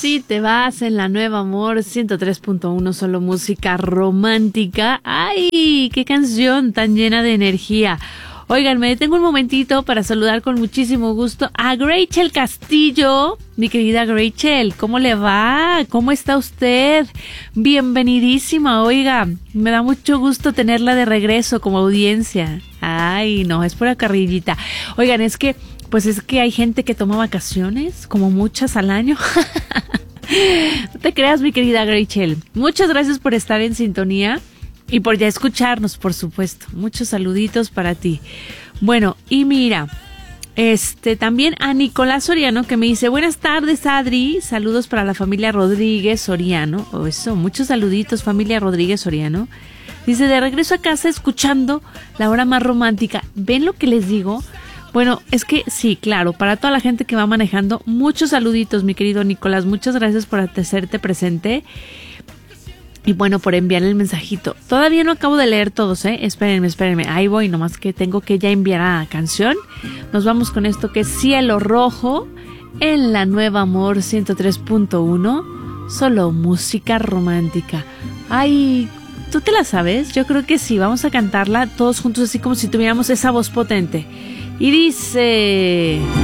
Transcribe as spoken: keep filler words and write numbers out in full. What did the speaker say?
así te vas en la Nueva Amor ciento tres punto uno, solo música romántica. ¡Ay, qué canción tan llena de energía! Oigan, me detengo un momentito para saludar con muchísimo gusto a Rachel Castillo. Mi querida Rachel, ¿cómo le va? ¿Cómo está usted? Bienvenidísima, oiga, me da mucho gusto tenerla de regreso como audiencia. Ay, no, es pura carrillita. Oigan, es que, pues es que hay gente que toma vacaciones, como muchas al año. No te creas, mi querida Rachel. Muchas gracias por estar en sintonía. Y por ya escucharnos, por supuesto. Muchos saluditos para ti. Bueno, y mira, este también a Nicolás Soriano que me dice, buenas tardes, Adri. Saludos para la familia Rodríguez Soriano. O oh, eso, muchos saluditos, familia Rodríguez Soriano. Dice, de regreso a casa escuchando la hora más romántica. ¿Ven lo que les digo? Bueno, es que sí, claro, para toda la gente que va manejando, muchos saluditos, mi querido Nicolás. Muchas gracias por hacerte presente. Y bueno, por enviar el mensajito. Todavía no acabo de leer todos, ¿eh? Espérenme, espérenme. Ahí voy, nomás que tengo que ya enviar a la canción. Nos vamos con esto que es Cielo Rojo en la Nueva Amor ciento tres punto uno. Solo música romántica. Ay, ¿tú te la sabes? Yo creo que sí. Vamos a cantarla todos juntos así como si tuviéramos esa voz potente. Y dice...